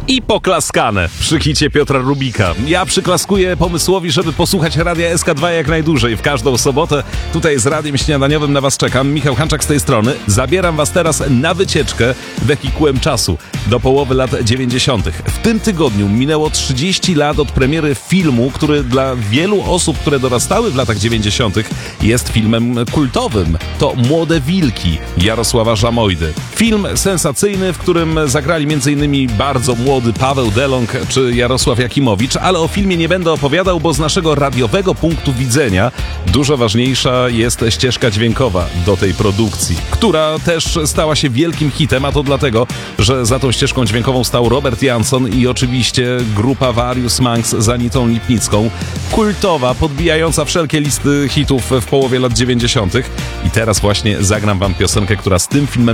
I poklaskane przy hicie Piotra Rubika. Ja przyklaskuję pomysłowi, żeby posłuchać Radia SK2 jak najdłużej. W każdą sobotę tutaj z Radiem Śniadaniowym na was czekam. Michał Hanczak z tej strony. Zabieram was teraz na wycieczkę wehikułem czasu do połowy lat 90. W tym tygodniu minęło 30 lat od premiery filmu, który dla wielu osób, które dorastały w latach 90. jest filmem kultowym. To Młode Wilki Jarosława Żamojdy. Film sensacyjny, w którym zagrali m.in. bardzo młody Paweł Delong czy Jarosław Jakimowicz, ale o filmie nie będę opowiadał, bo z naszego radiowego punktu widzenia dużo ważniejsza jest ścieżka dźwiękowa do tej produkcji, która też stała się wielkim hitem, a to dlatego, że za tą ścieżką dźwiękową stał Robert Jansson i oczywiście grupa Various Monks z Anitą Lipnicką, kultowa, podbijająca wszelkie listy hitów w połowie lat 90. I teraz właśnie zagram wam piosenkę, która z tym filmem